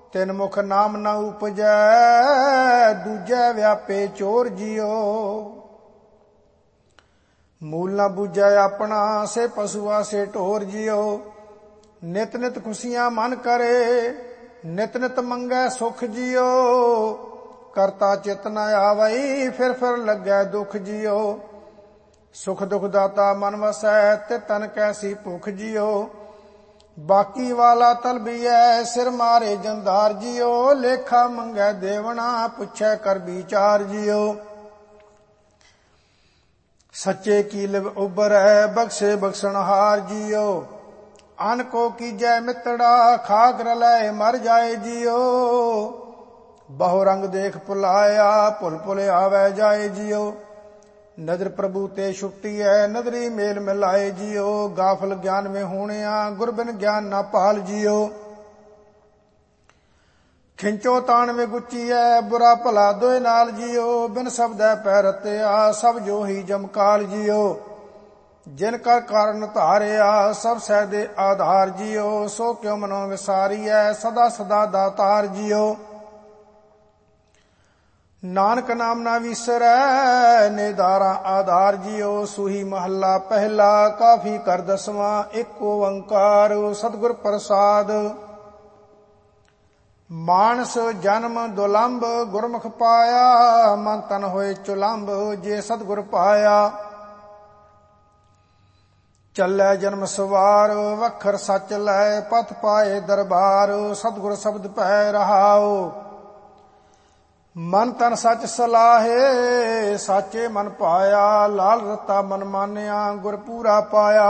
ਤਿਨ ਮੁਖ ਨਾਮ ਨਾ ਉਪਜੈ, ਦੂਜੈ ਵਿਆਪੇ ਚੋਰ ਜਿਉ। ਮੂਲ ਨਾ ਬੂਝੈ ਆਪਣਾ, ਸੇ ਪਸ਼ੂਆ ਸੇ ਢੋਰ ਜਿਉ। ਨਿਤ ਨਿਤ ਖੁਸ਼ੀਆਂ ਮਨ ਕਰੇ, ਨਿਤ ਨਿਤ ਮੰਗੈ ਸੁਖ ਜਿਉ। ਕਰਤਾ ਚਿਤ ਨ ਆਵਈ, ਫਿਰ ਲੱਗੈ ਦੁਖ ਜਿਉ। ਸੁਖ ਦੁਖ ਦਾਤਾ ਮਨ ਵਸੈ, ਤੇ ਤਨ ਕੈਸੀ ਭੁਖ ਜਿਉ। ਬਾਕੀ ਵਾਲਾ ਤਲਬੀਐ, ਸਿਰ ਮਾਰੇ ਜੰਦਾਰ ਜਿਉ। ਲੇਖਾ ਮੰਗੈ ਦੇਵਣਾ, ਪੁੱਛੈ ਕਰ ਵਿਚਾਰ ਜਿਉ। ਸੱਚੇ ਕੀ ਲਿਵ ਉਬਰੈ, ਬਖਸ਼ੇ ਬਖਸ਼ਣਹਾਰ ਜਿਉ। ਅਨ ਕੋ ਕੀਜੈ ਮਿੱਤੜਾ, ਖਾਕ ਰਲੈ ਮਰ ਜਾਏ ਜਿਉ। ਬਹੁ ਰੰਗ ਦੇਖ ਭੁਲਾਇਆ, ਭੁਲ ਭੁਲ ਆਵੈ ਜਾਏ ਜਿਉ। ਨਦਰ ਪ੍ਰਭੂ ਤੇ ਛੁੱਟੀ ਹੈ, ਨਦਰੀ ਮੇਲ ਮਿਲਾਏ ਜਿਉ। ਗਾਫਲ ਗਿਆਨ में ਹੋਣਿਆ, ਗੁਰਬਿਨ ਗਿਆਨ ਨਾ ਭਾਲ ਜਿਉ। ਖਿੰਚੋ ਤਾਣ में ਗੁੱਚੀਐ, ਬੁਰਾ ਭਲਾ ਦੋਇ ਨਾਲ ਜਿਉ। ਬਿਨ ਸ਼ਬਦੈ ਪੈ ਰਤਿਆ, ਸਭ ਜੋ ਹੀ ਜਮਕਾਲ ਜਿਉ। ਜਿਨ ਕਰ ਕਾਰਨ ਧਾਰਿਆ, ਸਭ ਸਹਿ ਦੇ ਆਧਾਰ ਜਿਉ। ਸੋ ਕਿਉ ਮਨੋ ਵਿਸਾਰੀਐ, ਸਦਾ ਸਦਾ ਦਾਤਾਰ ਜਿਉ। ਨਾਨਕ ਨਾਮ ਨਾ ਵਿਸਰੈ, ਨਿਦਾਰਾ ਆਧਾਰ ਜਿਉ। ਸੂਹੀ ਮਹੱਲਾ ਪਹਿਲਾ, ਕਾਫੀ ਕਰ ਦਸਵਾਂ। ਇੱਕ ਓੰਕਾਰ ਸਤਿਗੁਰ ਪ੍ਰਸਾਦ। ਮਾਨਸ ਜਨਮ ਦੁਲੰਭ, ਗੁਰਮੁਖ ਪਾਇਆ। ਮਨ ਤਨ ਹੋਏ ਚੁਲੰਭ, ਜੇ ਸਤਿਗੁਰ ਪਾਇਆ। ਚੱਲੈ ਜਨਮ ਸਵਾਰ, ਵਖਰ ਸੱਚ ਲੈ। ਪਥ ਪਾਏ ਦਰਬਾਰ, ਸਤਿਗੁਰ ਸ਼ਬਦ ਪੈ ਰਹਾਉ। ਮਨ ਤਨ ਸੱਚ ਸਲਾਹੇ, ਸਾਚੇ ਮਨ ਪਾਇਆ। ਲਾਲ ਰਤਾ ਮਨ ਮਾਨਿਆ, ਗੁਰ ਪੂਰਾ ਪਾਇਆ।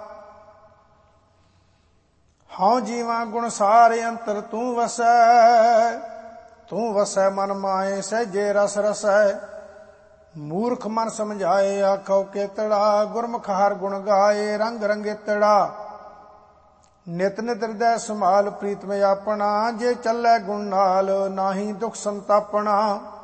ਹਉ ਜੀਵਾਂ ਗੁਣ ਸਾਰੇ, ਅੰਤਰ ਤੂੰ ਵਸੈ। ਤੂੰ ਵਸੈ ਮਨ ਮਾਏ, ਸਹਿਜੇ ਰਸ ਰਸੈ। ਮੂਰਖ ਮਨ ਸਮਝਾਏ, ਆਖੋ ਕੇਤੜਾ। ਗੁਰਮੁਖ ਹਰ ਗੁਣ ਗਾਏ, ਰੰਗ ਰੰਗੇਤੜਾ। ਨਿਤ ਨਿਤ ਹਿਰਦੈ ਸੰਭਾਲ, ਪ੍ਰੀਤਮ ਆਪਣਾ। ਜੇ ਚੱਲੈ ਗੁਣ ਨਾਲ, ਨਾਹੀ ਦੁਖ ਸੰਤਾਪਣਾ।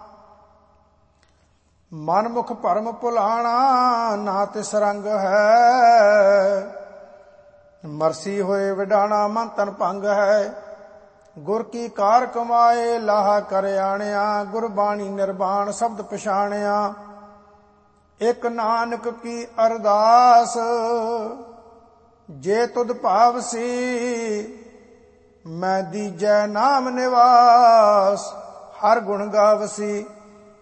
ਮਨ ਮੁਖ ਭਰਮ ਭੁਲਾਣਾ, ਨਾ ਤਿਸ ਰੰਗ ਹੈ। ਮਰਸੀ ਹੋਏ ਵਿਡਾਣਾ, ਮਨ ਤਨ ਭੰਗ ਹੈ। ਗੁਰ ਕੀ ਕਾਰ ਕਮਾਏ, ਲਾਹਾ ਕਰ ਆਣਿਆ। ਗੁਰਬਾਣੀ ਨਿਰਵਾਣ ਸ਼ਬਦ ਪਛਾਣਿਆ। ਇੱਕ ਨਾਨਕ ਕੀ ਅਰਦਾਸ, ਜੇ ਤੁਧ ਭਾਵਸੀ। ਮੈਂ ਦੀਜੈ ਨਾਮ ਨਿਵਾਸ, ਹਰ ਗੁਣ ਗਾਵਸੀ।